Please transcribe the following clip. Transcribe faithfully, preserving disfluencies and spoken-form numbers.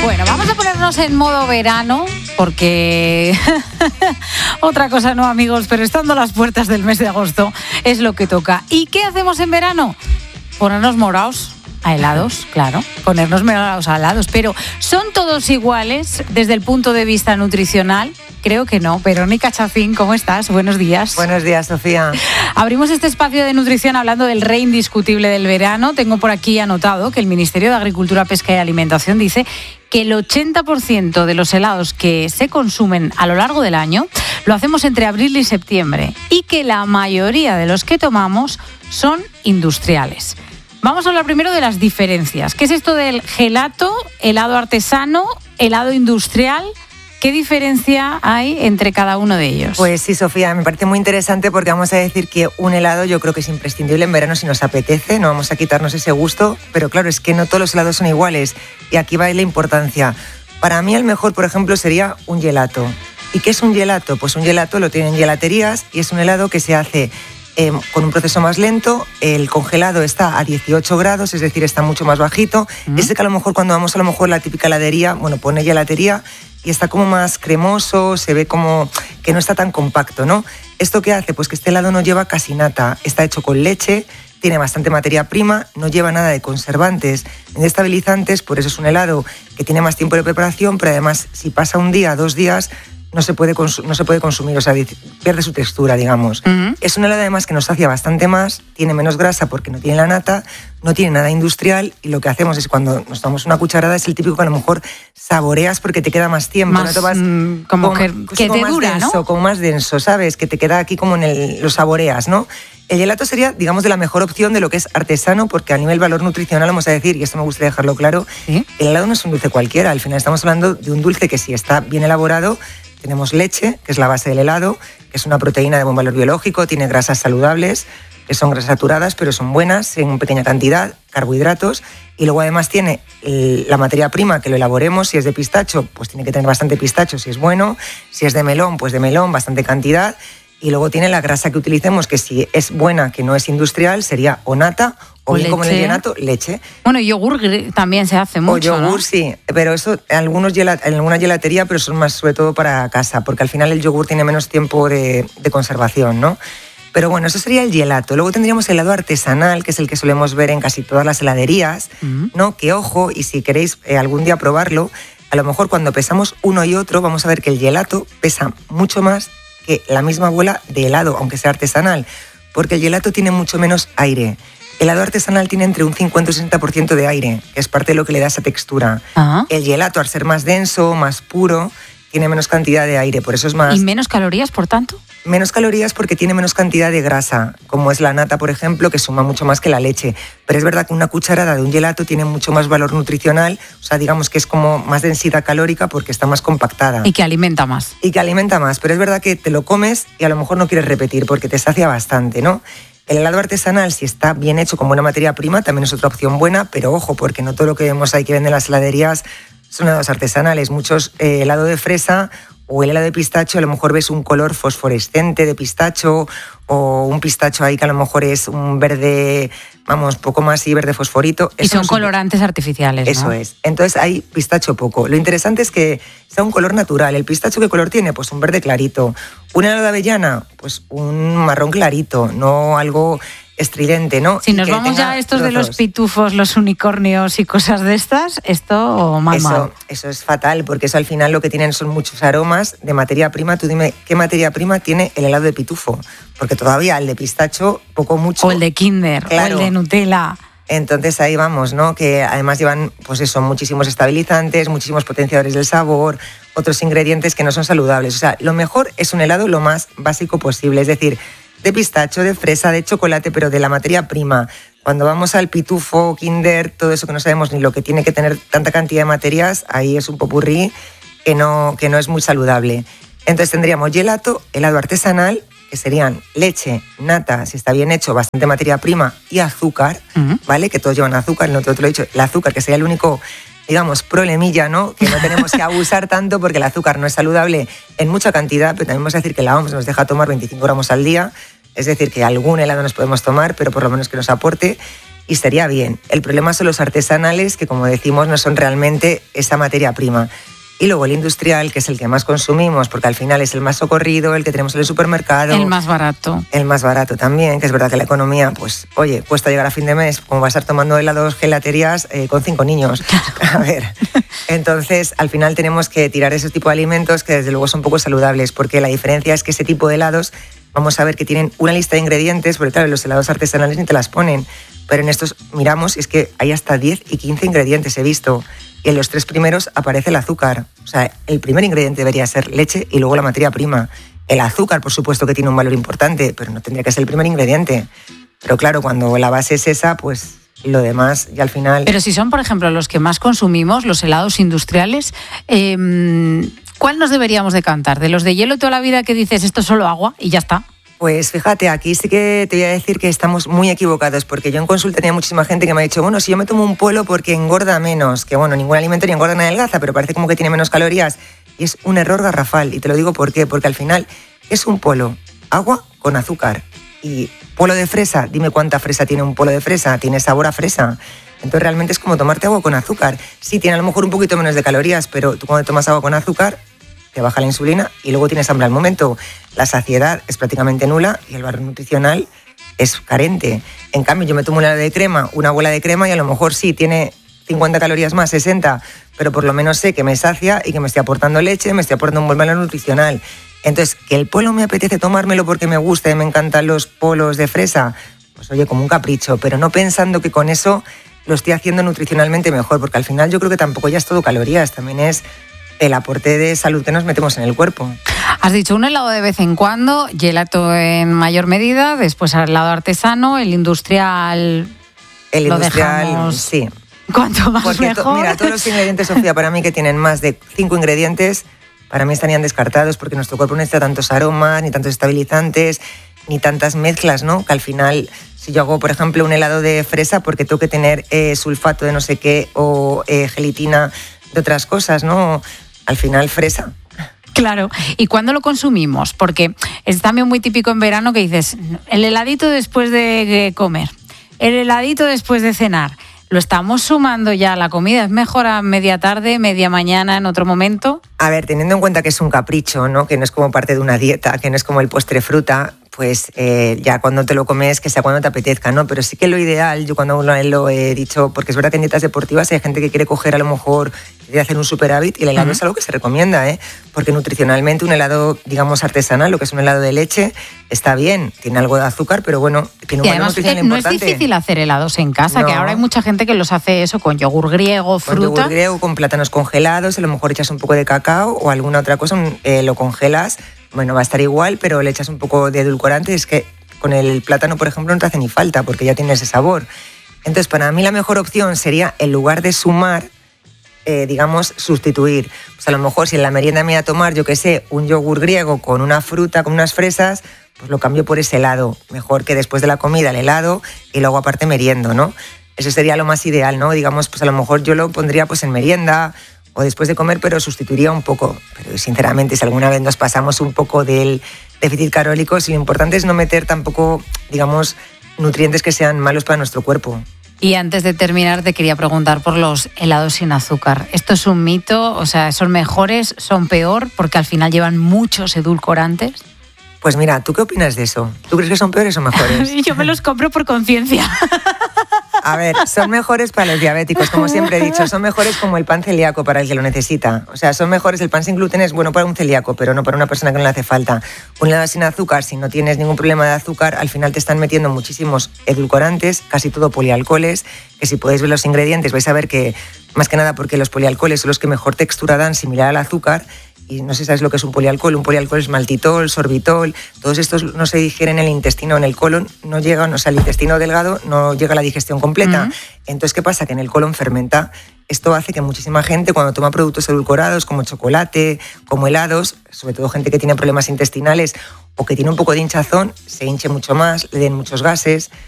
Bueno, vamos a ponernos en modo verano, porque otra cosa no, amigos, pero estando a las puertas del mes de agosto es lo que toca. ¿Y qué hacemos en verano? Ponernos morados a helados, claro, ponernos morados a helados, pero ¿son todos iguales desde el punto de vista nutricional? Creo que no. Verónica Chacín, ¿cómo estás? Buenos días. Buenos días, Sofía. Abrimos este espacio de nutrición hablando del rey indiscutible del verano. Tengo por aquí anotado que el Ministerio de Agricultura, Pesca y Alimentación dice que el ochenta por ciento de los helados que se consumen a lo largo del año lo hacemos entre abril y septiembre y que la mayoría de los que tomamos son industriales. Vamos a hablar primero de las diferencias. ¿Qué es esto del gelato, helado artesano, helado industrial? ¿Qué diferencia hay entre cada uno de ellos? Pues sí, Sofía, me parece muy interesante porque vamos a decir que un helado yo creo que es imprescindible en verano si nos apetece, no vamos a quitarnos ese gusto, pero claro, es que no todos los helados son iguales y aquí va la importancia. Para mí el mejor, por ejemplo, sería un gelato. ¿Y qué es un gelato? Pues un gelato lo tienen en gelaterías y es un helado que se hace eh, con un proceso más lento. El congelado está a dieciocho grados, es decir, está mucho más bajito. Mm. Ese que a lo mejor cuando vamos a lo mejor a la típica heladería, bueno, pone gelatería y está como más cremoso, se ve como que no está tan compacto, ¿no? ¿Esto qué hace? Pues que este helado no lleva casi nata, está hecho con leche, tiene bastante materia prima, no lleva nada de conservantes ni de estabilizantes, por eso es un helado que tiene más tiempo de preparación, pero además si pasa un día, dos días, no se puede, consu- no se puede consumir, o sea, pierde su textura, digamos. Uh-huh. Es un helado además que nos sacia bastante más, tiene menos grasa porque no tiene la nata, no tiene nada industrial y lo que hacemos es cuando nos tomamos una cucharada es el típico que a lo mejor saboreas porque te queda más tiempo. Más, ¿no? Vas, mm, como, como que, que como te más dura, denso, ¿no? Como más denso, ¿sabes? Que te queda aquí como en el, lo saboreas, ¿no? El gelato sería, digamos, de la mejor opción de lo que es artesano porque a nivel valor nutricional vamos a decir, y esto me gusta dejarlo claro, ¿sí? El helado no es un dulce cualquiera, al final estamos hablando de un dulce que si está bien elaborado. Tenemos leche, que es la base del helado, que es una proteína de buen valor biológico, tiene grasas saludables, que son grasas saturadas, pero son buenas en pequeña cantidad, carbohidratos, y luego además tiene el, la materia prima, que lo elaboremos, si es de pistacho, pues tiene que tener bastante pistacho, si es bueno, si es de melón, pues de melón, bastante cantidad, y luego tiene la grasa que utilicemos, que si es buena, que no es industrial, sería o nata, o, o bien leche. Como en el gelato, leche. Bueno, y yogur también se hace mucho, O yogur, ¿no? sí, pero eso algunos gelat- en alguna gelatería, pero son más sobre todo para casa, porque al final el yogur tiene menos tiempo de, de conservación, ¿no? Pero bueno, eso sería el gelato. Luego tendríamos el helado artesanal, que es el que solemos ver en casi todas las heladerías, uh-huh. ¿no? Que ojo, y si queréis eh, algún día probarlo, a lo mejor cuando pesamos uno y otro, vamos a ver que el gelato pesa mucho más que la misma bola de helado, aunque sea artesanal, porque el gelato tiene mucho menos aire. El helado artesanal tiene entre un cincuenta y un sesenta por ciento de aire, que es parte de lo que le da esa textura. Uh-huh. El gelato, al ser más denso, más puro, tiene menos cantidad de aire, por eso es más... ¿Y menos calorías, por tanto? Menos calorías porque tiene menos cantidad de grasa, como es la nata, por ejemplo, que suma mucho más que la leche. Pero es verdad que una cucharada de un gelato tiene mucho más valor nutricional, o sea, digamos que es como más densidad calórica porque está más compactada. Y que alimenta más. Y que alimenta más, pero es verdad que te lo comes y a lo mejor no quieres repetir porque te sacia bastante, ¿no? El helado artesanal, si está bien hecho con buena materia prima, también es otra opción buena, pero ojo, porque no todo lo que vemos ahí que venden las heladerías son helados artesanales. Muchos eh, helado de fresa o el helado de pistacho, a lo mejor ves un color fosforescente de pistacho o un pistacho ahí que a lo mejor es un verde, vamos, poco más y verde fosforito. Y son colorantes artificiales, ¿no? Eso es. Entonces hay pistacho poco. Lo interesante es que sea un color natural. ¿El pistacho qué color tiene? Pues un verde clarito. ¿Un helado de avellana? Pues un marrón clarito, no algo estridente, ¿no? Si nos vamos ya a estos trozos de los pitufos, los unicornios y cosas de estas, esto mal, eso, mal. Eso es fatal, porque eso al final lo que tienen son muchos aromas de materia prima. Tú dime, ¿qué materia prima tiene el helado de pitufo? Porque todavía el de pistacho, poco mucho. O el de Kinder, claro. O el de Nutella. Entonces ahí vamos, ¿no? Que además llevan, pues eso, muchísimos estabilizantes, muchísimos potenciadores del sabor, otros ingredientes que no son saludables. O sea, lo mejor es un helado lo más básico posible, es decir, de pistacho, de fresa, de chocolate, pero de la materia prima. Cuando vamos al pitufo, Kinder, todo eso que no sabemos ni lo que tiene que tener tanta cantidad de materias, ahí es un popurrí que no, que no es muy saludable. Entonces tendríamos gelato, helado artesanal, que serían leche, nata, si está bien hecho, bastante materia prima y azúcar, uh-huh. ¿vale? Que todos llevan azúcar, no te lo he dicho, el azúcar, que sería el único, digamos, problemilla, ¿no? Que no tenemos que abusar tanto porque el azúcar no es saludable en mucha cantidad, pero también vamos a decir que la O M S nos deja tomar veinticinco gramos al día, es decir, que algún helado nos podemos tomar, pero por lo menos que nos aporte. y estaría bien. El problema son los artesanales, que como decimos no son realmente esa materia prima. Y luego el industrial, que es el que más consumimos, porque al final es el más socorrido, el que tenemos en el supermercado. El más barato. El más barato también, que es verdad que la economía, pues, oye, cuesta llegar a fin de mes, como vas a estar tomando helados gelaterías eh, con cinco niños. Claro. A ver, entonces al final tenemos que tirar ese tipo de alimentos que desde luego son poco saludables, porque la diferencia es que ese tipo de helados, vamos a ver que tienen una lista de ingredientes, porque claro, los helados artesanales ni te las ponen, pero en estos miramos, es que hay hasta diez y quince ingredientes, he visto. Y en los tres primeros aparece el azúcar. O sea, el primer ingrediente debería ser leche y luego la materia prima. El azúcar, por supuesto, que tiene un valor importante, pero no tendría que ser el primer ingrediente. Pero claro, cuando la base es esa, pues lo demás ya al final... Pero si son, por ejemplo, los que más consumimos, los helados industriales, eh, ¿cuál nos deberíamos decantar? ¿De los de hielo toda la vida que dices esto es solo agua y ya está? Pues fíjate, aquí sí que te voy a decir que estamos muy equivocados, porque yo en consulta tenía muchísima gente que me ha dicho, bueno, si yo me tomo un polo porque engorda menos, que bueno, ningún alimento ni engorda ni adelgaza, pero parece como que tiene menos calorías, y es un error garrafal, y te lo digo por qué, porque al final es un polo, agua con azúcar, y polo de fresa, dime cuánta fresa tiene un polo de fresa, tiene sabor a fresa, entonces realmente es como tomarte agua con azúcar, sí, tiene a lo mejor un poquito menos de calorías, pero tú cuando tomas agua con azúcar, te baja la insulina y luego tienes hambre al momento. La saciedad es prácticamente nula y el valor nutricional es carente. En cambio, yo me tomo un helado de crema, una bola de crema y a lo mejor sí, tiene cincuenta calorías más, sesenta, pero por lo menos sé que me sacia y que me estoy aportando leche, me estoy aportando un buen valor nutricional. Entonces, que el polo me apetece tomármelo porque me gusta y me encantan los polos de fresa, pues oye, como un capricho, pero no pensando que con eso lo estoy haciendo nutricionalmente mejor, porque al final yo creo que tampoco ya es todo calorías, también es el aporte de salud que nos metemos en el cuerpo. Has dicho un helado de vez en cuando, gelato en mayor medida, después el helado artesano, el industrial... El lo industrial, dejamos... sí. Cuanto más Porque mejor. To, mira, todos los ingredientes, Sofía, para mí que tienen más de cinco ingredientes, para mí estarían descartados porque nuestro cuerpo no necesita tantos aromas, ni tantos estabilizantes, ni tantas mezclas, ¿no? Que al final, si yo hago, por ejemplo, un helado de fresa, porque tengo que tener eh, sulfato de no sé qué o eh, gelatina de otras cosas, ¿no? Al final, fresa. Claro. ¿Y cuándo lo consumimos? Porque es también muy típico en verano que dices, el heladito después de comer, el heladito después de cenar. ¿Lo estamos sumando ya a la comida? ¿Es mejor a media tarde, media mañana, en otro momento? A ver, teniendo en cuenta que es un capricho, ¿no? Que no es como parte de una dieta, que no es como el postre fruta, pues eh, ya cuando te lo comes, que sea cuando te apetezca, ¿no? Pero sí que lo ideal, yo cuando lo he dicho, porque es verdad que en dietas deportivas hay gente que quiere coger a lo mejor, quiere hacer un superávit y el helado uh-huh. es algo que se recomienda, ¿eh? Porque nutricionalmente un helado, digamos, artesanal, lo que es un helado de leche, está bien, tiene algo de azúcar, pero bueno, tiene un valor nutricional eh, no importante. No es difícil hacer helados en casa, no. Que ahora hay mucha gente que los hace eso con yogur griego, fruta. Con yogur griego, con plátanos congelados, a lo mejor echas un poco de cacao o alguna otra cosa, eh, lo congelas. Bueno, va a estar igual, pero le echas un poco de edulcorante. Es que con el plátano, por ejemplo, no te hace ni falta porque ya tiene ese sabor. Entonces, para mí la mejor opción sería, en lugar de sumar, eh, digamos, sustituir. Pues a lo mejor si en la merienda me voy a tomar, yo qué sé, un yogur griego con una fruta, con unas fresas, pues lo cambio por ese helado. Mejor que después de la comida el helado y luego aparte meriendo, ¿no? Eso sería lo más ideal, ¿no? Digamos, pues a lo mejor yo lo pondría pues en merienda o después de comer, pero sustituiría un poco. Pero sinceramente, si alguna vez nos pasamos un poco del déficit calórico, si lo importante es no meter tampoco, digamos, nutrientes que sean malos para nuestro cuerpo. Y antes de terminar, te quería preguntar por los helados sin azúcar. ¿Esto es un mito? O sea, ¿son mejores, son peor? Porque al final llevan muchos edulcorantes. Pues mira, ¿tú qué opinas de eso? ¿Tú crees que son peores o mejores? Yo me los compro por conciencia. A ver, son mejores para los diabéticos, como siempre he dicho, son mejores como el pan celíaco para el que lo necesita. O sea, son mejores, el pan sin gluten es bueno para un celíaco, pero no para una persona que no le hace falta. Un helado sin azúcar, si no tienes ningún problema de azúcar, al final te están metiendo muchísimos edulcorantes, casi todo polialcoholes, que si podéis ver los ingredientes vais a ver que, más que nada porque los polialcoholes son los que mejor textura dan, similar al azúcar. Y no sé si sabes lo que es un polialcohol. Un polialcohol es maltitol, sorbitol. Todos estos no se digieren en el intestino o en el colon, no llegan, o sea, el intestino delgado no llega a la digestión completa. Uh-huh. Entonces, ¿qué pasa? Que en el colon fermenta. Esto hace que muchísima gente, cuando toma productos edulcorados como chocolate, como helados, sobre todo gente que tiene problemas intestinales o que tiene un poco de hinchazón, se hinche mucho más, le den muchos gases.